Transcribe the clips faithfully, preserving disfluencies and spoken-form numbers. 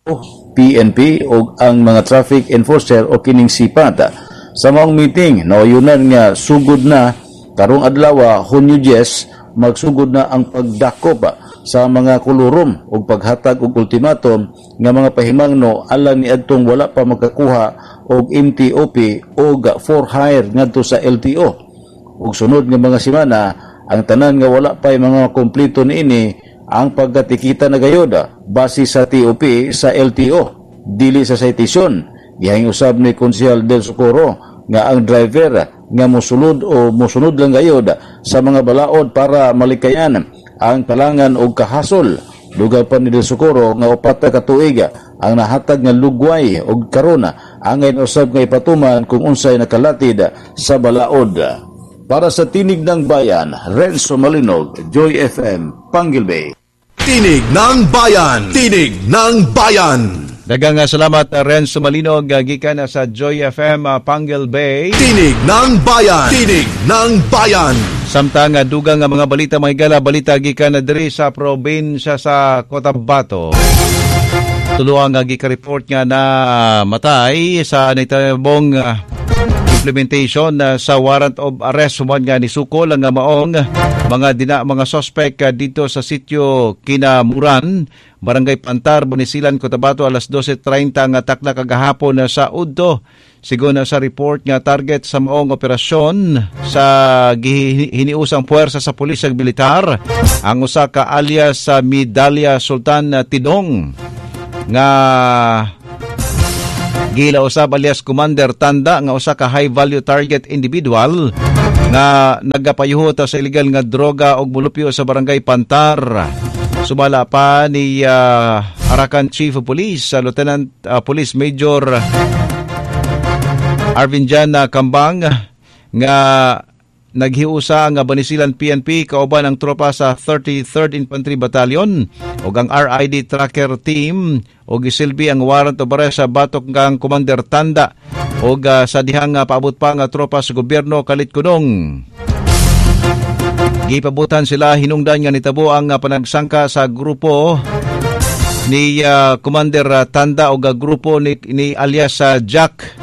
P N P o ang mga traffic enforcer o kining sipat. Sa maong meeting, nauyunan nga sugod na karong adlaw Hunyo diyes magsugod na ang pagdakop sa mga kulurom o paghatag og ultimatum nga mga pahimangno alang ni adtong wala pa makakuha og M T O P o for hire ngadto sa L T O. Ug sunod nga mga semana ang tanan nga wala pa mga kompleto niini ang pagkatikita na gayod base sa T O P sa L T O dili sa citation. Gihang usab ni Konsehal Del Socorro nga ang driver nga mosulod o mosunod lang gayod sa mga balaod para malikayan ang kalangan og kahasol. Dugang pa ni Del Socorro nga upat ka tuig ang nahatag nga lugway og karon ang usab nga ipatuman kung unsay nakalatid sa balaod. Para sa Tinig ng Bayan, Renzo Malinog, Joy F M, Panguil Bay. Tinig ng Bayan, Tinig ng Bayan. Daghang salamat Renzo Malinog gikan sa Joy F M uh, Panguil Bay. Tinig ng Bayan, Tinig ng Bayan. Samtang uh, dugang nga mga balita mga higala balita gikan diri sa probinsya sa Cotabato. Tuluang nga gika-report nga na uh, matay sa nitabong uh, implementation uh, sa warrant of arrest human nga ni Suko lang nga maong mga dina mga suspect uh, dito sa sitio Kinamuran, Barangay Pantar, Bonisilan, Cotabato alas dose treinta nga takna kagahapon uh, sa Udto. Sigon uh, sa report nga target sa maong operasyon sa hiniusang puwersa sa pulis ug militar ang usa ka alias sa uh, Medalya Sultan uh, Tidong nga gila usab alias Commander Tanda nga usa ka high value target individual nga nagapayuhot sa illegal nga droga og mulupyo sa Barangay Pantar. Sumala pa ni uh, Arakan Chief of Police uh, Lieutenant uh, Police Major Arvinjan uh, Kambang nga naghiusa nga Banisilan P N P kauban ang tropa sa thirty-third Infantry Battalion ug ang R I D Tracker Team ug gisilbi ang warrant of arrest sa batok kang Commander Tanda ug uh, sa dihang uh, paabot pa nga tropa sa gobyerno Kalit Kunong. Gipabutan sila hinungdan nga nitabo ang uh, panagsangka sa grupo ni uh, Commander uh, Tanda ug uh, grupo ni, ni alias uh, Jack.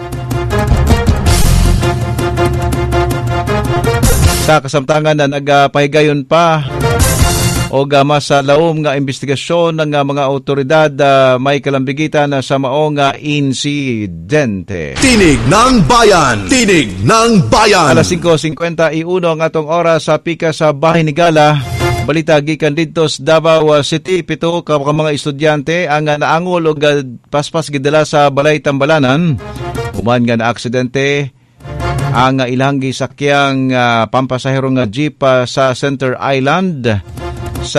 Sa kasamtangan na nagpahigayon pa o mas uh, laom nga investigasyon ng uh, mga otoridad uh, may kalambigitan uh, sa maong uh, insidente. Tinig ng Bayan, Tinig ng Bayan. Alas singko singkwenta y uno ang atong oras sa pika sa Bahay ni Gala. Balita gikan dito sa Davao City, pito ka mga estudyante ang uh, naangol o uh, paspas gidala sa Balay Tambalanan. Human nga na aksidente ang uh, ilang gisakyang uh, pampasahero nga jeep uh, sa Center Island sa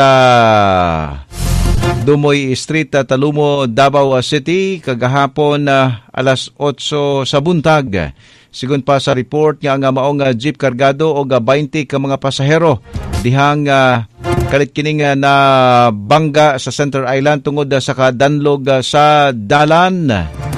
Dumoy Street, uh, Talumo, Davao City kagahapon uh, alas otso sa buntag. Sigon pa sa report nga nga maong uh, jeep kargado og uh, twenty ka mga pasahero dihang uh, kalit kining uh, na bangga sa Center Island tungod uh, sa kadanlog uh, sa dalan.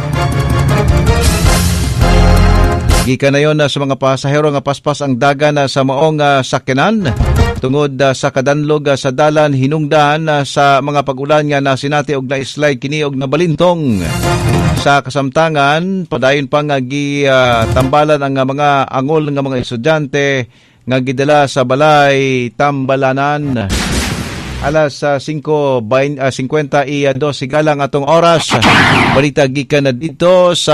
Gikan na yun uh, sa mga pasahero nga paspas ang dagan uh, sa maong uh, sakyanan tungod uh, sa kadanlog uh, sa dalan hinungdan uh, sa mga pag-ulan nga nasinati og na-slide kini og nabalintong. Sa kasamtangan padayon pa nga gi uh, tambalan ang uh, mga angol nga mga estudyante nga gidala sa Balay Tambalanan. Alas uh, singko singkwenta y dos sigalang atong oras. Balita gikan na dito sa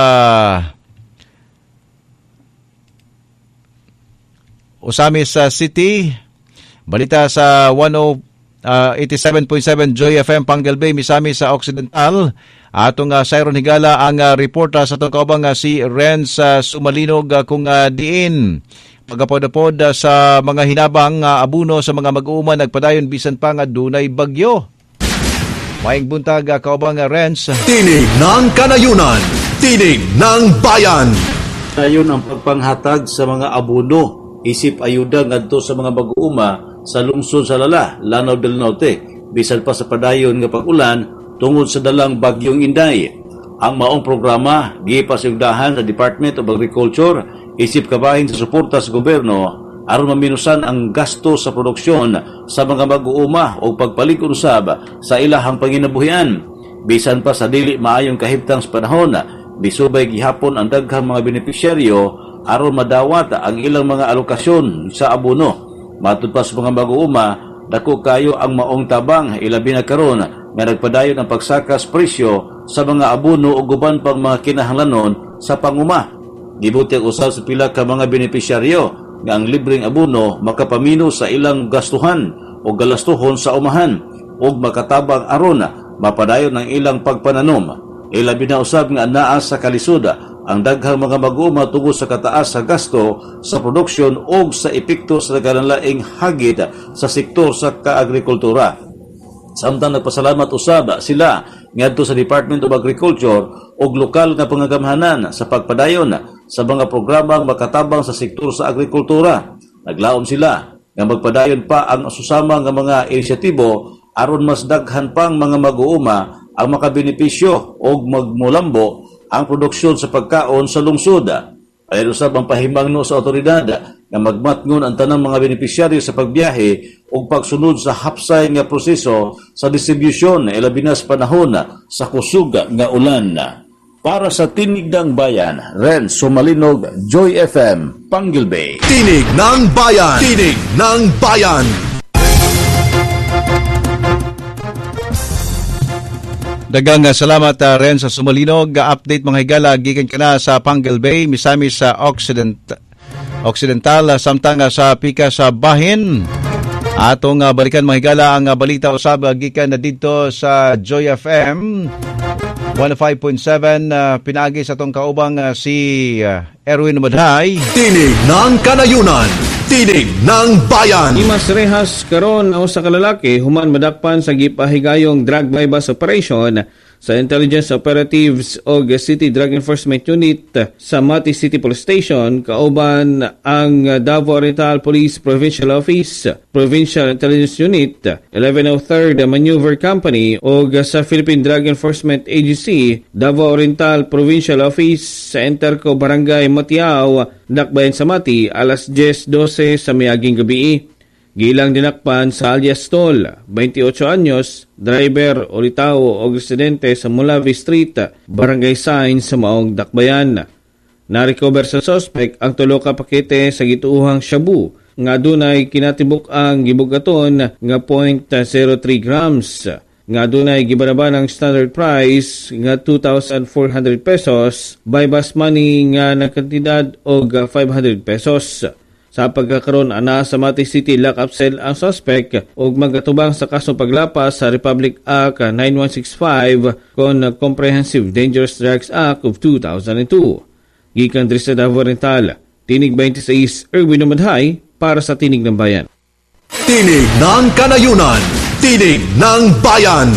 Osamis uh, City. Balita sa eighty-seven point seven Joy F M Panguil Bay, Misami sa Occidental. Atong uh, Siron Higala ang uh, reporter sa itong kaubang uh, si Renz uh, Sumalinog uh, kung uh, diin. Pagapod-apod uh, sa mga hinabang uh, abuno sa mga mag-uuma nagpadayon bisan pa nga dunay bagyo. Maing buntag uh, kaubang uh, Renz. Tinig ng Kanayunan, Tinig ng Bayan. Ayon ang pagpanghatag sa mga abuno isip ayuda ngadto sa mga mag-uuma sa lungsod sa Lala, Lanao del Norte, bisan pa sa padayon nga pag-ulan tungod sa dalang bagyong Inday. Ang maong programa gipasugdahan sa Department of Agriculture isip kabahin sa suporta sa gobyerno aron maminusan ang gasto sa produksyon sa mga mag-uuma o pagpalig usab sa ilahang panginabuhian. Bisan pa sa dili maayong kahimtang sa panahon, bisubay gihapon ang daghang mga benepisyaryo aron madawat ang ilang mga alokasyon sa abono. Matud pa sa mga mag-uuma, dako kayo ang maong tabang ilabi na karon nga nagpadayon ang pagsakas presyo sa mga abono o guban pang mga kinahanglanon sa panguma. Gibuti ang usab sa pila ka mga benepisyaryo nga ang libreng abono makapamino sa ilang gastuhan o galastuhon sa umahan o makatabang aron mapadayon ang ilang pagpananom. Ilabi na usab nga naa sa kalisod ang daghang mga mag-uuma tungod sa kataas sa gasto sa produksyon o sa epekto sa nagkalaing hagit sa sektor sa kaagrikultura. Samtang nagpasalamat usab sila ngadto sa Department of Agriculture og lokal na pangagamhanan sa pagpadayon sa mga programang makatabang sa sektor sa agrikultura. Naglaom sila nga magpadayon pa ang susama nga mga inisyatibo aron mas daghan pang mga mag-uuma ang makabenepisyo og magmulambo ang produksyon sa pagkaon sa lungsod. Ayon usab ang pahimangno sa otoridad nga magmatngon ang tanang mga benepisyaryo sa pagbiyahe ug pagsunod sa hapsay nga proseso sa distribusyon ilabi na sa panahon sa kusog nga ulan. Para sa Tinig ng Bayan, Ren Sumalinog, Joy F M, Panguil Bay. Tinig ng Bayan! Tinig ng Bayan! Dagang salamat uh, Ren sa Sumalinog. Update mga higala, gikan ka na sa Panguil Bay, misami sa Occident, Occidental, uh, samtang uh, sa Pika sa Bahin. Atong uh, balikan mga higala ang uh, balita usab uh, gikan na dito sa Joy F M one oh five point seven. Uh, pinagi sa itong kaubang uh, si uh, Erwin Madhay. Tinig ng Kanayunan. Tinig ng Bayan. Imas rehas karon ang usa ka lalaki human madakpan sa gipahigayong drug bypass operation sa Intelligence Operatives o City Drug Enforcement Unit sa Mati City Police Station kauban ang Davao Oriental Police Provincial Office, Provincial Intelligence Unit, eleven oh third Maneuver Company o sa Philippine Drug Enforcement Agency, Davao Oriental Provincial Office sa Enterco Barangay Matiao, Dakbayan sa Mati, alas ten twelve sa miaging gabi. Gilang dinakpan sa alias Tol, twenty-eight anyos, driver o litaw o residente sa Mulavi Street, Barangay Sain sa Maong Dakbayan. Na-recover sa suspect ang tulo ka pakete sa gituuhang shabu nga dunay kinatibuk ang gibugaton nga zero point zero three grams. Nga dunay gibanaban ang standard price nga two thousand four hundred pesos, bypass money nga nakantidad og five hundred pesos. Sa pagkakaroon ana sa Mati City lock-up cell ang suspect ug magatubang sa kasong paglapas sa Republic Act ninety-one sixty-five kon Comprehensive Dangerous Drugs Act of two thousand two. Gikan diri sa Davao Oriental, Tinig twenty-six, Erwin Madhay para sa Tinig ng Bayan. Tinig ng Kanayunan. Tinig ng Bayan.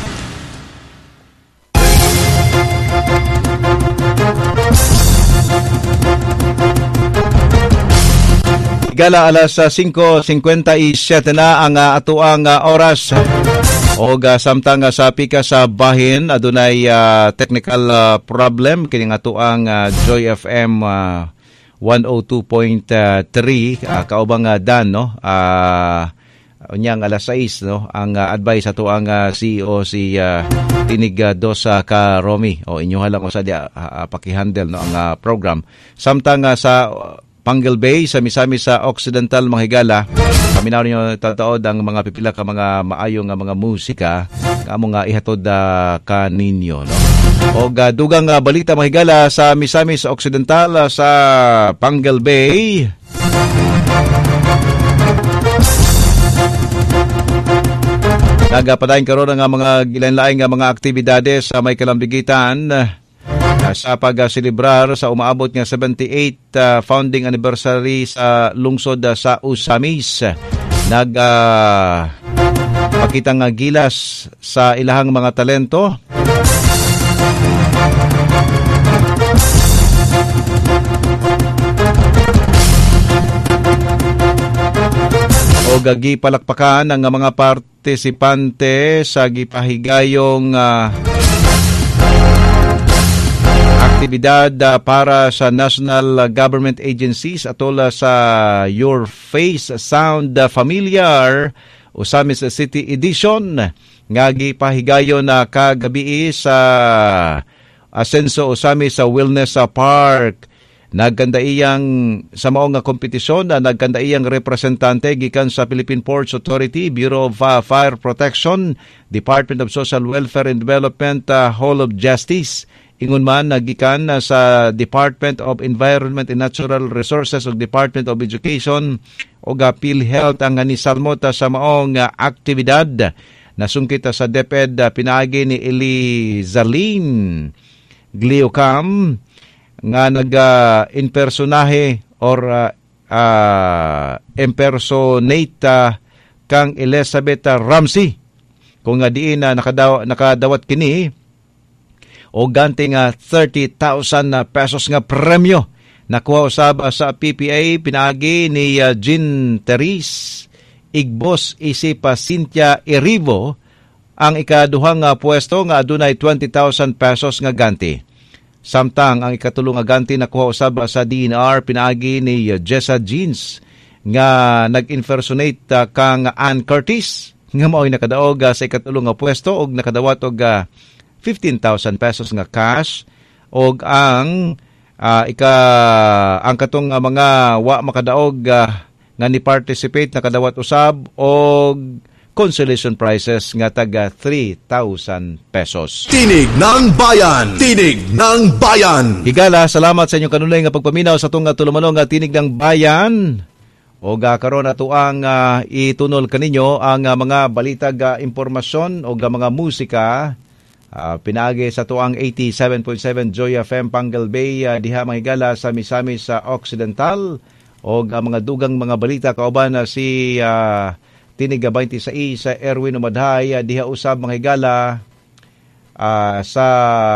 Gala alas five fifty-seven na ang uh, atuang uh, oras o uh, samtang uh, sa Pika sa Bahin adunay uh, technical uh, problem kining atuang uh, Joy F M uh, one oh two point three uh, kaubang uh, Dan no uh, unyang alas six no ang uh, advice ato ang uh, C E O si uh, Tinig uh, dos uh, ka Romy o inyo halang usa dia uh, paki-handle no ang uh, program samtang uh, sa uh, Panguil Bay sa misami sa Occidental mga higala. Kami na rin tataod ang mga pipila ka mga maayong mga musika nga mga ihatod uh, ka ninyo. No? O uh, dugang uh, balita mga higala sa misami sa Occidental uh, sa Panguil Bay. Nagapadayon karon nga mga gilain-laing nga mga aktibidades sa may kalambigitan sa pag-celebrar sa umaabot nga seventy-eighth uh, founding anniversary sa lungsod uh, sa Usamis. Nag uh, pakitang uh, gilas sa ilahang mga talento. O gagi palakpakan ang mga partisipante sa gipahigayong uh, aktibidad uh, para sa national government agencies atol sa Your Face Sound Familiar Usamis City Edition nga gipahigayon na kagabi sa Asenso Usami sa Wellness Park. Nagkandaiyang sa mao nga kompetisyon na nagkandaiyang representante gikan sa Philippine Ports Authority, Bureau of uh, Fire Protection, Department of Social Welfare and Development, uh, Hall of Justice. Ingon man nagikan uh, sa Department of Environment and Natural Resources ug Department of Education ug uh, PhilHealth ang nisalmot uh, sa maong uh, aktibidad. Nasungkit uh, sa DepEd uh, pinaagi ni Elizaline Gliocam nga nag-impersonahe uh, or uh, uh, impersonate uh, kang Elizabeth Ramsey. Kung nga diin na uh, nakadaw, nakadawat kini o ganti nga thirty thousand pesos nga premyo. Nakuha usab sa P P A pinaagi ni uh, Jean Therese Igbos isip uh, Cynthia Erivo ang ikaduhang uh, pwesto nga adunay twenty thousand pesos nga ganti. Samtang ang ikatulong nga ganti nakuha usab sa D N R pinaagi ni uh, Jessa Jeans nga nag-impersonate uh, kang Ann Curtis nga mao'y nakadaog uh, sa ikatulong nga pwesto og nakadawat og uh, fifteen thousand pesos nga cash og ang uh, ika ang katong uh, mga wa makadaog uh, nga ni participate nakadawat usab og consolation prizes nga taga three thousand pesos. Tinig ng Bayan! Tinig ng Bayan! Higala, salamat sa inyong kanulay nga pagpaminaw sa itong tulumanong nga Tinig ng Bayan. O ga karon ato ang uh, itunol kaninyo ang uh, mga balitag uh, impormasyon o uh, mga musika. Uh, pinaagi sa tuang eighty-seven point seven Joy F M Pangal Bay uh, diha mahigala sa Misamis sa uh, Occidental o uh, mga dugang mga balita kauban na uh, si uh, Tinig twenty-six sa Erwin Umadhay, diha usab mga higala uh, sa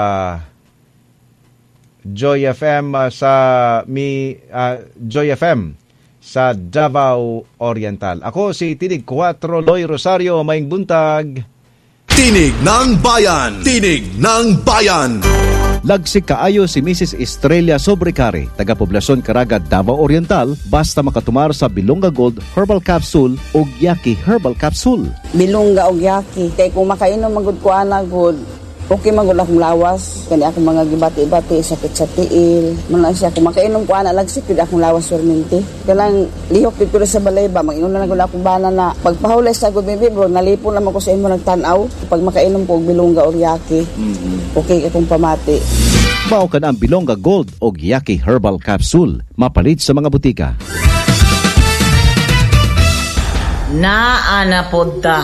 Joy F M uh, sa mi uh, Joy F M sa Davao Oriental. Ako si Tinig four Loy Rosario, maing buntag. Tinig ng Bayan! Tinig ng Bayan! Lagsik kaayo si Missus Estrella Sobrecari, taga-poblasyon Caraga, Davao Oriental, basta makatumar sa Bilonga Gold Herbal Capsule o Yaki Herbal Capsule. Bilonga o Yaki. Kaya kung makainom magud ko ana good, okay magud akong lawas. Kani akong mga gibati-bati, sakit sa tiil. Muna siya, kung makainom ko ana, lagsik yun akong lawas perminti. Kailang lihok dito sa balay ba, mag-inom na nagula akong bana na pagpahulay sa good baby bro, nalipon naman ko sa imo nagtanaw. Pag makainom ko og Bilonga o Yaki, mm-hmm. Okay akong pamati. Mao ka na ang Bilonga Gold o Yaki Herbal Capsule. Mapalit sa mga butika. Naana podta.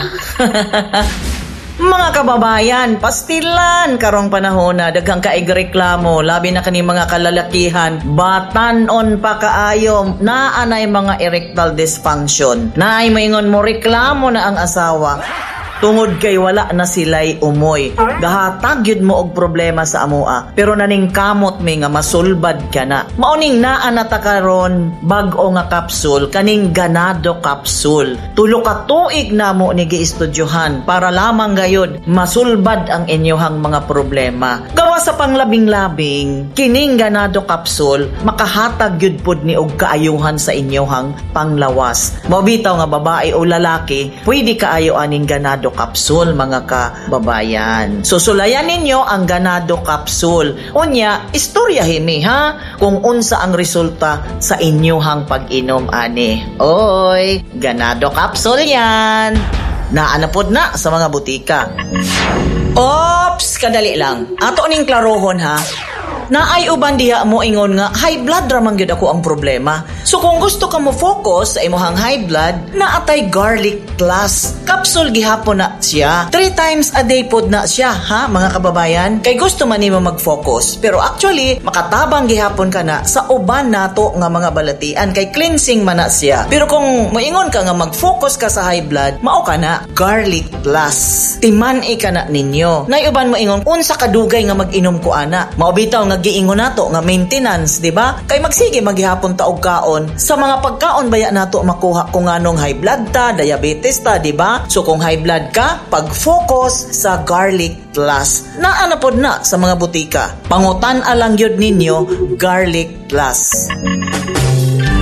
Mga kababayan, pastilan karong panahon na daghang kaig reklamo, labi na kani mga kalalakihan, batanon pa kaayo, naanay mga erectile dysfunction. Naay moingon mo reklamo na ang asawa. Tungod kay wala na sila'y umoy. Gahatag yun mo og problema sa amoa. Pero naning kamot may nga masulbad ka na. Mauning naanata karon bag-o nga kapsul, kaning ganado kapsul. Tulo ka tuig na mo ni giistudyohan para lamang gayod masulbad ang inyohang mga problema. Gawa sa panglabing-labing, kining ganado kapsul, makahatag yun pod ni og kaayuhan sa inyohang panglawas. Mabitaw nga babae o lalaki, pwede kaayo aning ganado Capsule, mga kababayan. Susulayan ninyo ang ganado capsule. Unya, istorya himi ha, kung unsa ang resulta sa inyohang pag-inom ani. Oy, ganado capsule yan. Naanapod na sa mga butika. Ops, kadali lang. Ato ning klarohon ha. Naay uban diha mo ingon nga high blood ra man gyud ako ang problema. So kung gusto ka mo focus sa imong high blood, naatay garlic plus. Capsule gihapon na siya. Three times a day pod na siya, ha mga kababayan? Kay gusto man nimo mag-focus, pero actually makatabang gihapon ka na sa uban nato nga mga balatian kay cleansing man na siya. Pero kung moingon ka nga mag-focus ka sa high blood, mao ka na garlic plus. Timan-i ka na ninyo. Nay uban mo ingon unsa kadugay nga mag-inom ko ana. Maobitaw nga giingon nato nga maintenance, di ba? Kay magsige maghihapon ta og kaon. Sa mga pagkaon baya nato makuha kung anong high blood ta, diabetes ta, di ba? So kung high blood ka, pag-focus sa garlic plus. Naana pod na sa mga butika. Pangutan alang yun ninyo, garlic plus.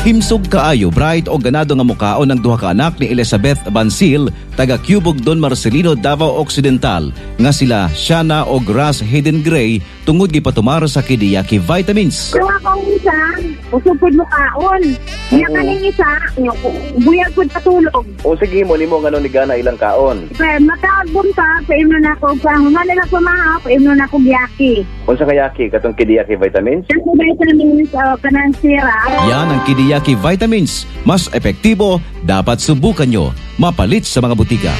Himsog kaayo bright o ganado nga mukaon ng duha ka anak ni Elizabeth Bansil taga Cubog Don Marcelino, Davao Occidental nga sila Shana o Grass Hayden Gray tungod gipatumar sa Kidiyaki Vitamins. Kung akong isa, usupod mo kaon. Niya kaning isa, buyag ko patulog. O sige mo, nimo nga ni gana ilang kaon. Pero matagbon ka, paimno na ako pa. Humana na ko maha, paimno na ko Yaki. Kung sa kayaki, katong Kidiyaki Vitamins? Kasi vitamins, uh, kanang sira. Yan ang Kidiyaki Vitamins. Mas epektibo, dapat subukan nyo. Mapalit sa mga butika.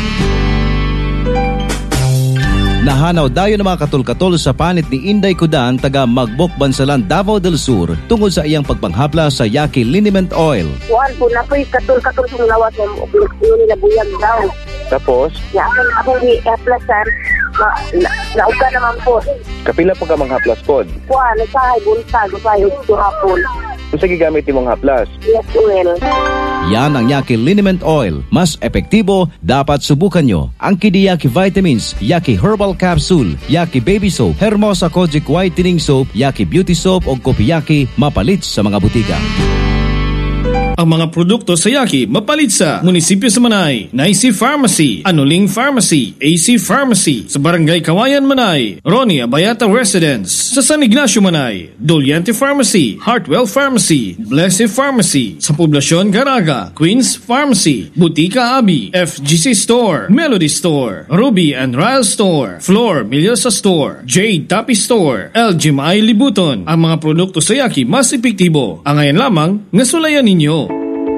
Nahanaw dayo ng mga katol-katol sa panit ni Inday Kudan taga Magbok, Bansalan, Davao del Sur tungkol sa iyang pagpanghapla sa Yaki Liniment Oil. Kuhan po na po'y katol-katol sa lawat ng nila buyag daw. Tapos? Ya, ako ni Eplasan, nauga naman po. Kapila po ka mga haplas pod? Kuhan, nasahay, buntag, nasahay, hapon. Kung sa gigamit mong haplas? Yes, oil. Yan ang Yaki Liniment Oil. Mas epektibo, dapat subukan nyo. Ang Kidiyaki Vitamins, Yaki Herbal Capsule, Yaki Baby Soap, Hermosa Kojic Whitening Soap, Yaki Beauty Soap o Kopiyaki, mapalit sa mga butika. Ang mga produkto sa Yaki mapalit sa Munisipyo sa Manay, Naisi Pharmacy, Anuling Pharmacy, A C Pharmacy, sa Barangay Kawayan Manay, Ronnie Abayata Residence, sa San Ignacio Manay, Doliente Pharmacy, Heartwell Pharmacy, Blessed Pharmacy, sa Poblasyon Caraga, Queens Pharmacy, Butika Abi, F G C Store, Melody Store, Ruby and Ryle Store, Floor Milyosa Store, Jade Tapi Store, L G M I Libuton. Ang mga produkto sa Yaki mas epektibo. Ang ngayon lamang, ngasulayan ninyo.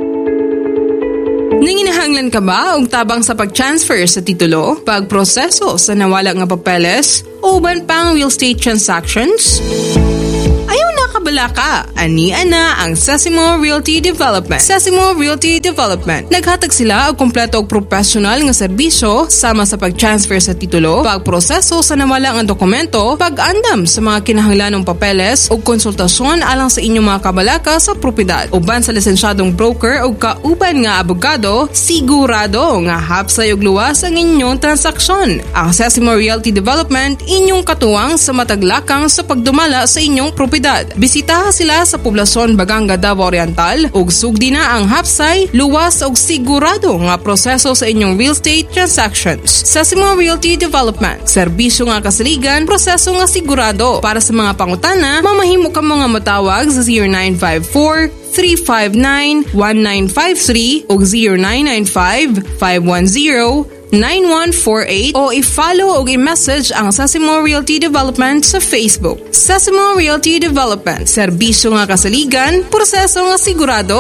Nanginahanglan ka ba og tabang sa pag-transfer sa titulo, pagproseso sa nawala nga papeles, o uban pang real estate transactions? Ayaw na kabala ka. Ania na ang Sesimo Realty Development. Sesimo Realty Development. Naghatag sila og kompleto og professional nga serbisyo sama sa pag-transfer sa titulo, pagproseso sa nawala nga dokumento, pag-andam sa mga kinahanglanong papeles ug konsultasyon alang sa inyong mga kabalaka sa propiedad. Uban sa lisensyadong broker ug kauban nga abogado, sigurado nga hapsay ug luwas ang inyong transaksyon. Ang Sesimo Realty Development inyong katuwang sa mataglakang sa pagdumala sa inyong propiedad. Bisitaha sila sa Poblasyon Baganga, Davao Oriental ug sugdi na ang hapsay, luwas ug sigurado nga proseso sa inyong real estate transactions. Sesimo Realty Development, serbisyo nga kasaligan, proseso nga sigurado. Para sa mga pangutana, mamahimo ka mga matawag sa zero nine five four, three five nine, one nine five three o zero nine nine five, five one zero, nine one four eight o i-follow o i-message ang Sesimo Realty Development sa Facebook. Sesimo Realty Development, serbisyo nga kasaligan, proseso nga sigurado.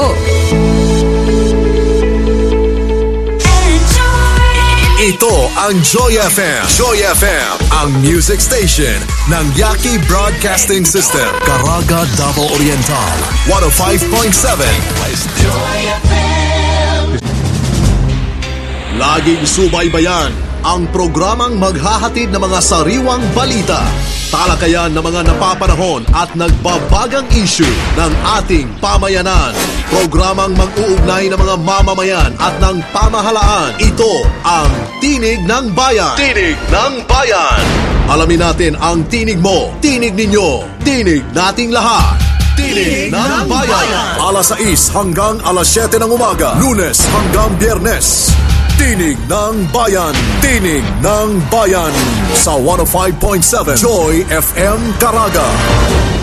Ito ang Joy F M. Joy F M, ang music station ng Yaki Broadcasting System. Caraga, Davao Oriental, one oh five point seven. Joy F M. Laging subaybayan ang programang maghahatid ng mga sariwang balita, talakayan ng mga napapanahon at nagbabagang issue ng ating pamayanan. Programang mag-uugnay ng mga mamamayan at ng pamahalaan. Ito ang Tinig ng Bayan. Tinig ng Bayan. Alamin natin ang tinig mo, tinig ninyo, tinig nating lahat. Tinig ng Bayan. alas sais hanggang alas siyete ng umaga. Lunes hanggang Biyernes. Tinig ng Bayan. Tinig ng Bayan. Sa one oh five point seven Joy F M Caraga.